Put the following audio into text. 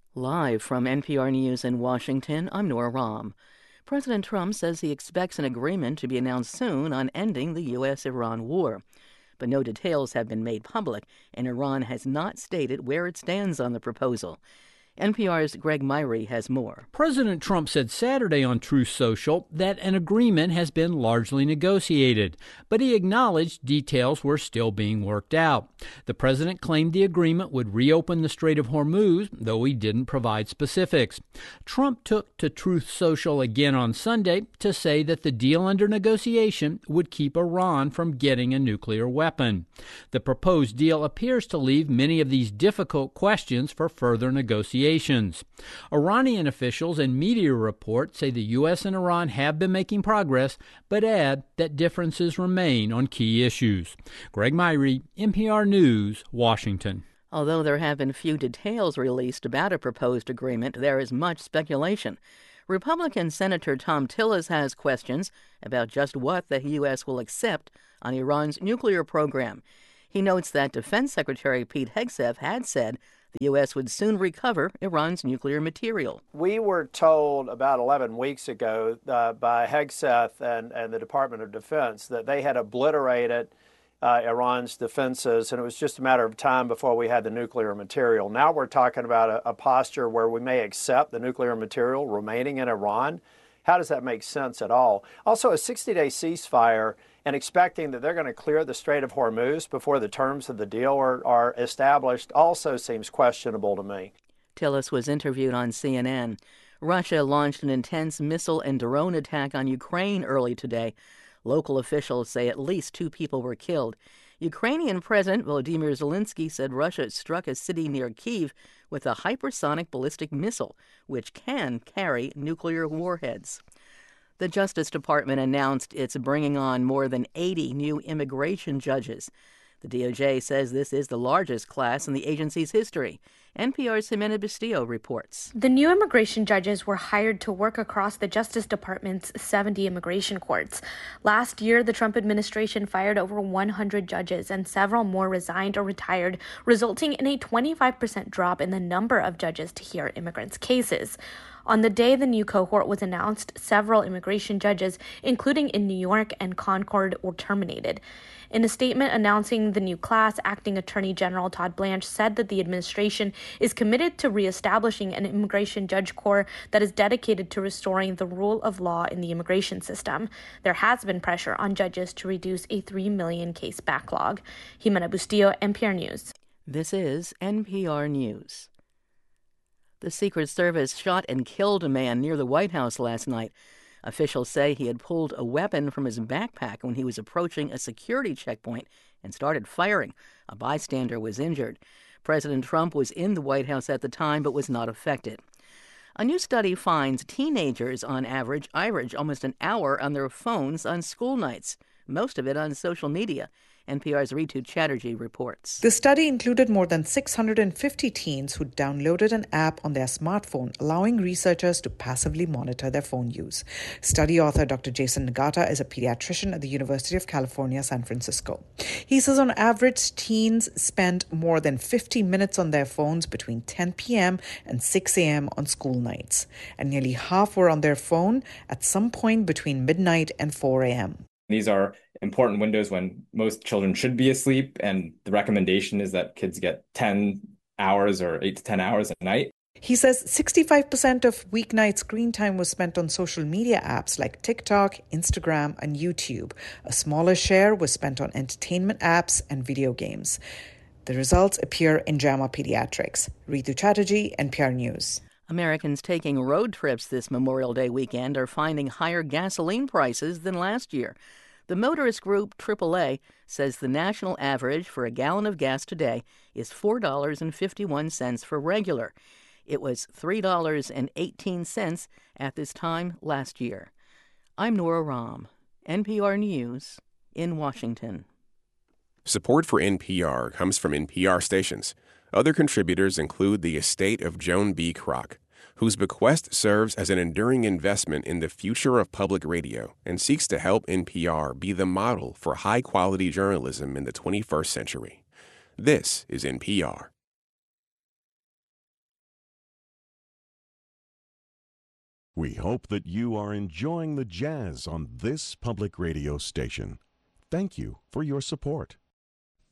Live from NPR News in Washington, I'm Nora Rahm. President Trump says he expects an agreement to be announced soon on ending the U.S.-Iran war. But no details have been made public, and Iran has not stated where it stands on the proposal. NPR's Greg Myrie has more. President Trump said Saturday on Truth Social that an agreement has been largely negotiated, but he acknowledged details were still being worked out. The president claimed the agreement would reopen the Strait of Hormuz, though he didn't provide specifics. Trump took to Truth Social again on Sunday to say that the deal under negotiation would keep Iran from getting a nuclear weapon. The proposed deal appears to leave many of these difficult questions for further negotiations. Iranian officials and media reports say the U.S. and Iran have been making progress, but add that differences remain on key issues. Greg Myrie, NPR News, Washington. Although there have been few details released about a proposed agreement, there is much speculation. Republican Senator Thom Tillis has questions about just what the U.S. will accept on Iran's nuclear program. He notes that Defense Secretary Pete Hegseth had said the U.S. would soon recover Iran's nuclear material. We were told about 11 weeks ago by Hegseth and the Department of Defense that they had obliterated Iran's defenses, and it was just a matter of time before we had the nuclear material. Now we're talking about a posture where we may accept the nuclear material remaining in Iran. How does that make sense at all? Also, a 60-day ceasefire and expecting that they're going to clear the Strait of Hormuz before the terms of the deal are established also seems questionable to me. Tillis was interviewed on CNN. Russia launched an intense missile and drone attack on Ukraine early today. Local officials say at least 2 people were killed. Ukrainian President Volodymyr Zelensky said Russia struck a city near Kyiv with a hypersonic ballistic missile, which can carry nuclear warheads. The Justice Department announced it's bringing on more than 80 new immigration judges. The DOJ says this is the largest class in the agency's history. NPR's Jimena Bustillo reports. The new immigration judges were hired to work across the Justice Department's 70 immigration courts. Last year, the Trump administration fired over 100 judges, and several more resigned or retired, resulting in a 25% drop in the number of judges to hear immigrants' cases. On the day the new cohort was announced, several immigration judges, including in New York and Concord, were terminated. In a statement announcing the new class, Acting Attorney General Todd Blanche said that the administration is committed to reestablishing an immigration judge corps that is dedicated to restoring the rule of law in the immigration system. There has been pressure on judges to reduce a 3 million case backlog. Jimena Bustillo, NPR News. This is NPR News. The Secret Service shot and killed a man near the White House last night. Officials say he had pulled a weapon from his backpack when he was approaching a security checkpoint and started firing. A bystander was injured. President Trump was in the White House at the time but was not affected. A new study finds teenagers, on average almost an hour on their phones on school nights, most of it on social media. NPR's Ritu Chatterjee reports. The study included more than 650 teens who downloaded an app on their smartphone, allowing researchers to passively monitor their phone use. Study author Dr. Jason Nagata is a pediatrician at the University of California, San Francisco. He says on average, teens spend more than 50 minutes on their phones between 10 p.m. and 6 a.m. on school nights, and nearly half were on their phone at some point between midnight and 4 a.m. These are important windows when most children should be asleep, and the recommendation is that kids get 10 hours or 8 to 10 hours a night. He says 65% of weeknight screen time was spent on social media apps like TikTok, Instagram, and YouTube. A smaller share was spent on entertainment apps and video games. The results appear in JAMA Pediatrics. Ritu Chatterjee, NPR News. Americans taking road trips this Memorial Day weekend are finding higher gasoline prices than last year. The motorist group AAA says the national average for a gallon of gas today is $4.51 for regular. It was $3.18 at this time last year. I'm Nora Rahm, NPR News in Washington. Support for NPR comes from NPR stations. Other contributors include the estate of Joan B. Kroc, whose bequest serves as an enduring investment in the future of public radio and seeks to help NPR be the model for high-quality journalism in the 21st century. This is NPR. We hope that you are enjoying the jazz on this public radio station. Thank you for your support.